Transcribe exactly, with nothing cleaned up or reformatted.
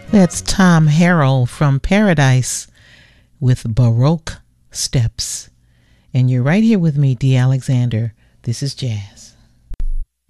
That's Tom Harrell from Paradise with Baroque Steps. And you're right here with me, Dee Alexander. This is Jazz.